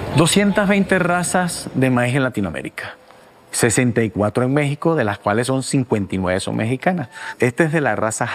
220 razas de maíz en Latinoamérica. 64 en México, de las cuales son 59 son mexicanas. Este es de la raza